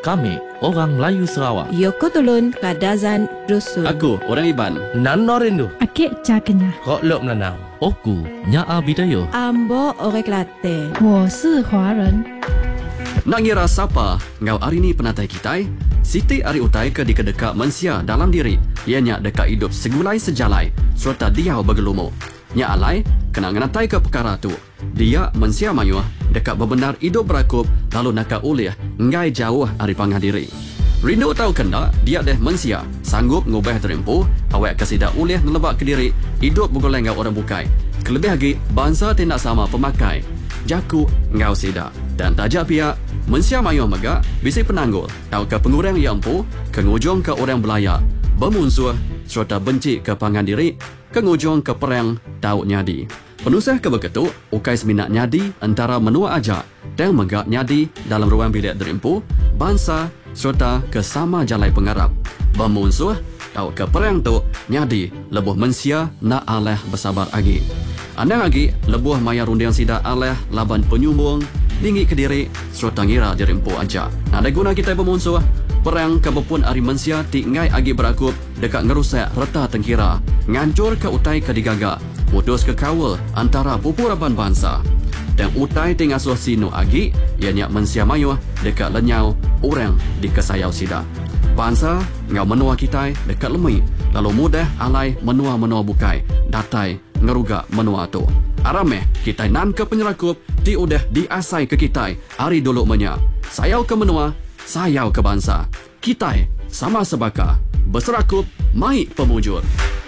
Kami orang Melayu Sarawak. Yoko Tolon Kadazan Dusun. Aku orang Iban. Nan Norindu. Akik Cakenya. Kok lop nanau. Oku Nyaa Bidayo. Ambo Orek Latte. 我是华人。 Nak ngira siapa ngau hari ni penatai kitai? Siti ari utai ke dikadeka mensia dalam diri. Ianya dekat hidup segulai sejalai serta dia bergelumuk. Nya alai kena ngenatai ke perkara tu. Dia mensia mayuh dekat bebenar hidup berakup lalu nakak ulih ngai jauh ari pangah diri. Rindu tahu kena dia deh mensia sanggup ngubah terempuh awak kesida ulih ngelebak ke diri hidup bergoleng ngau orang bukai. Kelebih lagi bangsa tidak sama pemakai. Jaku ngau sida dan tajak pihak mensia mayuh megak bisi penanggul tahu ke pengurang yang empu kengujung ke orang belaya bermusuh serta benci ke pangan diri kengujung ke perang tahu nyadi penusah ke beketuk ukai seminat nyadi antara menua aja dan megak nyadi dalam ruang bilik derimpu bangsa serta ke sama jalai pengarap bermusuh tahu ke perang tu nyadi lebuh mensia nak aleh bersabar lagi andang lagi lebuh maya rundiang sida aleh laban penyumbung tinggi ke diri serta ngira dirimpu aja. Nah, ada guna kita bermusuh perang kebepun ari mensia ti ngai agi berakup dekat ngerusak reta tengkira ngancur ke utai ke digaga putus ke kawal antara pupuraban bangsa dan utai ting asuh sinu agi ianya mensia mayuh dekat lenyau orang di kesayau sida bangsa ngau menua kita dekat lemui lalu mudah alai menua-menua bukai datai ngerugak menua tu arameh kita nan ke penyerakup ti udah diasai ke kita hari dulu menya sayau ke menua sayau ke bangsa kita sama sebaka berserakup mai pemujur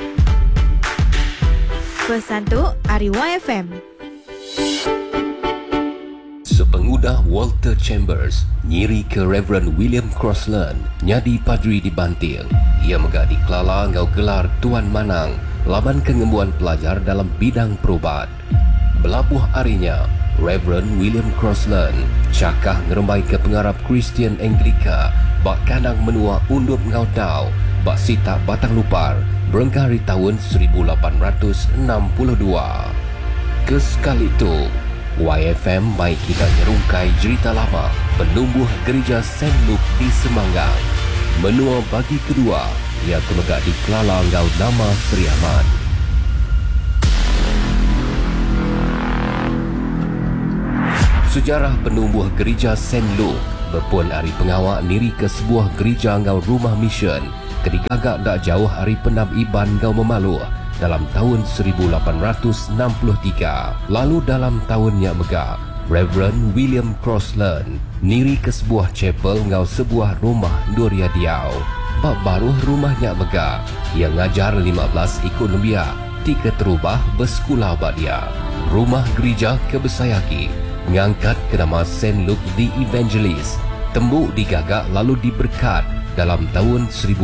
pesan tu Ari YFM. Sepengudah Walter Chambers nyiri ke Reverend William Crossland nyadi padri di Banting. Ia megak di Kelala ngau gelar Tuan Manang laban kengembuan pelajar dalam bidang perubat. Belabuh arinya Reverend William Crossland cakah ngerembai ke pengarap Kristian Anglika bak kanang menua undup ngau dau bak sita batang lupar berengkari tahun 1862. Kesekali itu YFM mai kita nyerungkai cerita lama penumbuh gereja St. Luke di Semanggang. Menua bagi kedua ia terlegak di Kelala ngau nama Seri Ahmad. Sejarah penumbuh gereja St. Luke berpun hari pengawak niri ke sebuah gereja ngau rumah mission kedigagak tak jauh hari penam Iban ngau Memaluh dalam tahun 1863. Lalu dalam tahunnya megak Reverend William Crossland niri ke sebuah chapel ngau sebuah rumah Duria Diau. Bak baru rumahnya megak ia ngajar 15 ikut nembia tiga terubah bersekolah bak dia. Rumah gereja kebesayaki mengangkat ke nama St. Luke the Evangelist. Tembuk digagak lalu diberkat dalam tahun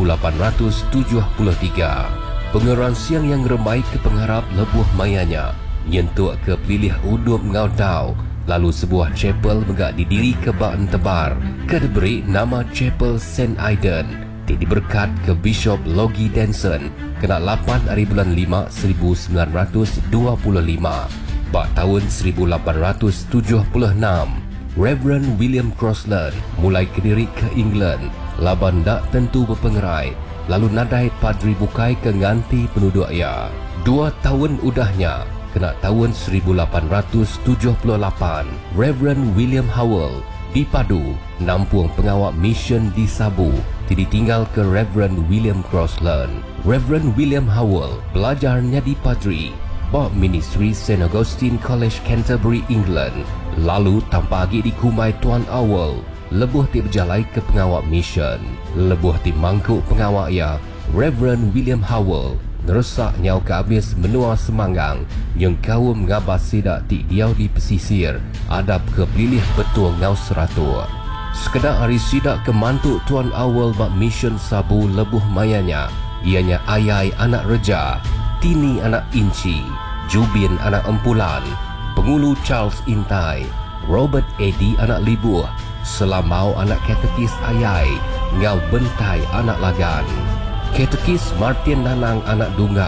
1873. Pengeran siang yang remai ke pengharap lebuh mayanya nyentuk ke pilih udup ngau tau. Lalu sebuah chapel megak didiri ke bak tebar ke diberi nama Chapel St. Aidan. Diberkat ke Bishop Logie Denson kena 8 hari bulan 5 1925. Bak tahun 1876 Reverend William Crossland mulai kediri ke England laban dak tentu berpengerai lalu nadai padri bukai ke nganti penduduk ia. 2 tahun udahnya kena tahun 1878 Reverend William Howell dipadu nampung pengawak mission di Sabu ditinggal ke Reverend William Crossland. Reverend William Howell belajarnya di padri bak ministry St. Augustine College Canterbury England lalu tanpa lagi dikumai Tuan Howell lebuh ti berjalai ke pengawak mission. Lebuh ti mangkuk pengawak ia Reverend William Howell neresak nyau ke habis menua Semanggang yang kaum ngabas sidak ti diau di pesisir adab ke pilih betul ngau seratur. Sekedar hari sidak ke mantuk Tuan Howell bak mission Sabu lebuh mayanya ianya Ayai anak Reja, Tini anak Inci, Jubin anak Empulan, Pengulu Charles Intai, Robert Eddy anak Libuh, Selamau anak Katekis Ayai, Ngau Bentai anak Lagan, Katekis Martin Nanang anak Dunggau,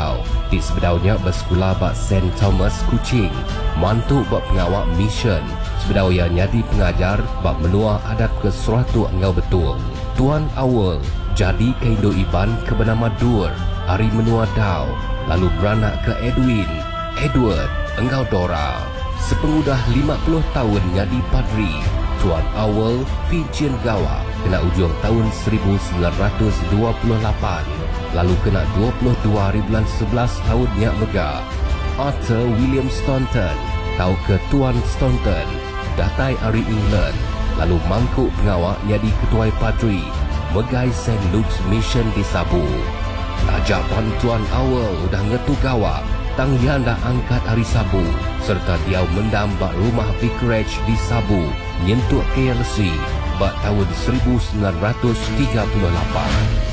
Di sebedaunya bersekolah bak St. Thomas Kuching, mantuk bak pengawak mission. Sebedau ia nyadi pengajar bak menua adab ke suatu engau betul. Tuan Awal jadi ke Indo Iban ke bernama Dur, hari menua dau, lalu beranak ke Edward, engau Dora. Sepengudah 50 tahun nyadi padri, Tuan Awal Pincin Gawa kena ujung tahun 1928, lalu kena 22 hari bulan 11 tahun nyak mega. Arthur William Staunton, tahu ke Tuan Staunton, datai dari England, lalu mangkuk pengawak jadi ketua padri, megai St. Luke's Mission di Sabu. Tajapan Tuan Awal udah ngetu gawak, tang yang dah angkat hari Sabu, serta dia mendam bak rumah vicarage di Sabu, nyentuk KLC, bak tahun 1938.